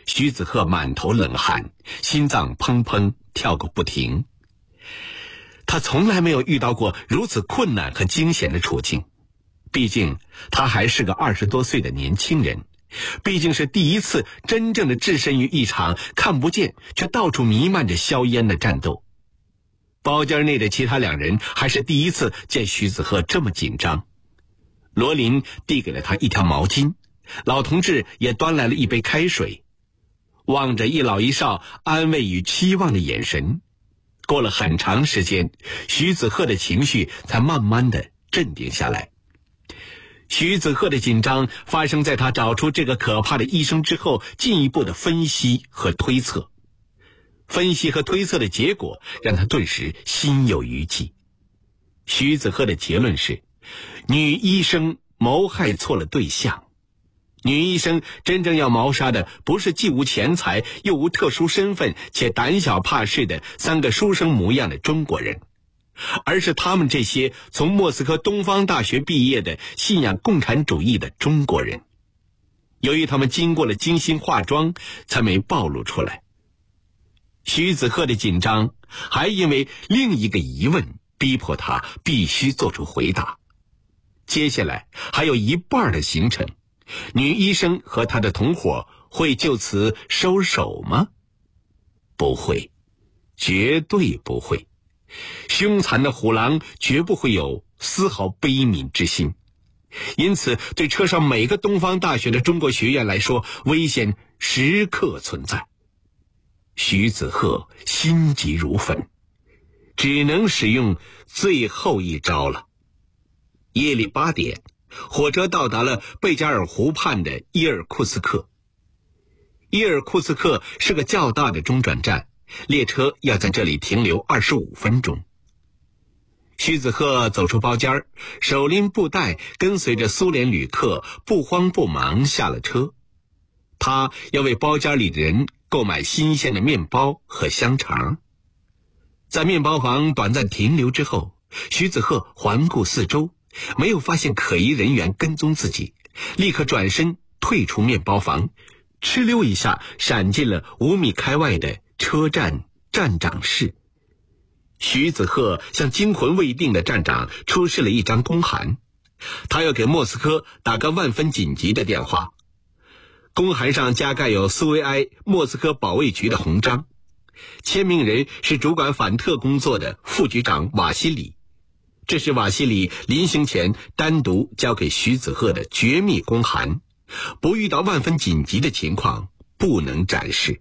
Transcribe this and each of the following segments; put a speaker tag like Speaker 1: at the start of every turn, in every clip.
Speaker 1: 徐子鹤满头冷汗，心脏砰砰跳个不停。他从来没有遇到过如此困难和惊险的处境，毕竟他还是个20多岁的年轻人，毕竟是第一次真正的置身于一场看不见却到处弥漫着硝烟的战斗。包间内的其他2人还是第一次见徐子鹤这么紧张。罗琳递给了他一条毛巾，老同志也端来了一杯开水。望着一老一少安慰与期望的眼神，过了很长时间，徐子鹤的情绪才慢慢的镇定下来。徐子鹤的紧张发生在他找出这个可怕的医生之后进一步的分析和推测。分析和推测的结果让他顿时心有余悸。徐子鹤的结论是，女医生谋害错了对象。女医生真正要谋杀的不是既无钱财又无特殊身份且胆小怕事的3个书生模样的中国人，而是他们这些从莫斯科东方大学毕业的信仰共产主义的中国人。由于他们经过了精心化妆，才没暴露出来。徐子鹤的紧张还因为另一个疑问逼迫他必须做出回答。接下来还有一半的行程，女医生和她的同伙会就此收手吗？不会，绝对不会。凶残的虎狼绝不会有丝毫悲悯之心，因此对车上每个东方大学的中国学院来说，危险时刻存在。徐子鹤心急如焚，只能使用最后一招了。夜里8点，火车到达了贝加尔湖畔的伊尔库茨克。伊尔库茨克是个较大的中转站，列车要在这里停留25分钟。徐子鹤走出包间，手拎布袋，跟随着苏联旅客不慌不忙下了车。他要为包间里的人购买新鲜的面包和香肠。在面包房短暂停留之后，徐子鹤环顾四周，没有发现可疑人员跟踪自己，立刻转身退出面包房，哧溜一下闪进了5米开外的车站站长室。徐子鹤向惊魂未定的站长出示了一张公函，他要给莫斯科打个万分紧急的电话。公函上加盖有苏维埃莫斯科保卫局的红章，签名人是主管反特工作的副局长瓦西里。这是瓦西里临行前单独交给徐子鹤的绝密公函，不遇到万分紧急的情况不能展示。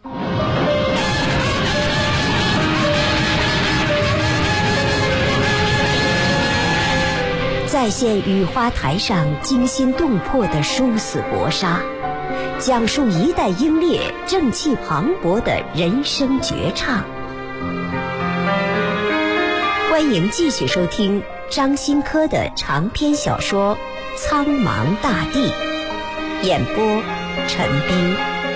Speaker 2: 再现雨花台上惊心动魄的殊死搏杀，讲述一代英烈正气磅礴的人生绝唱。欢迎继续收听张新科的长篇小说《苍茫大地》，演播陈斌。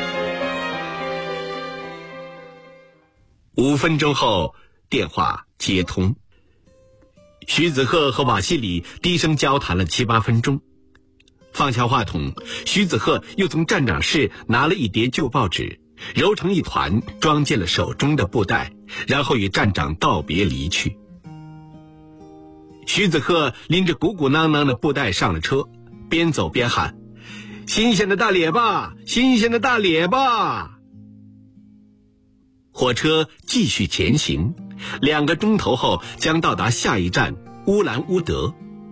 Speaker 1: 5分钟后，电话接通。徐子鹤和瓦西里低声交谈了7、8分钟。放下话筒，徐子鹤又从站长室拿了一叠旧报纸，揉成一团装进了手中的布袋，然后与站长道别离去。徐子鹤拎着鼓鼓囊囊的布袋上了车，边走边喊：新鲜的大列巴，新鲜的大列巴。火车继续前行，2个钟头后将到达下一站乌兰乌德。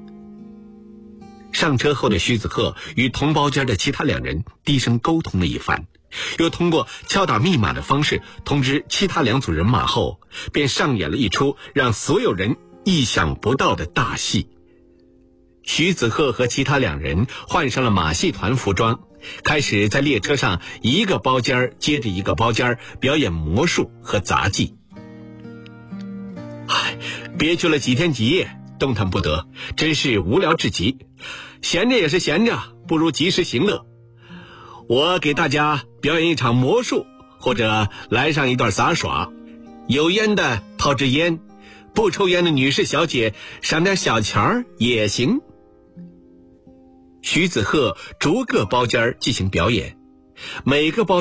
Speaker 1: 上车后的徐子鹤与同包间的其他2人低声沟通了一番，又通过敲打密码的方式通知其他2组人马后，便上演了一出让所有人意想不到的大戏。徐子鹤和其他2人换上了马戏团服装，开始在列车上一个包间接着一个包间表演魔术和杂技。憋屈了几天几夜，动弹不得，真是无聊至极。闲着也是闲着，不如及时行乐。我给大家表演一场魔术，或者来上一段杂耍。有烟的掏支烟，不抽烟的女士小姐赏点小钱也行。徐子鹤逐个包间进行表演，每个包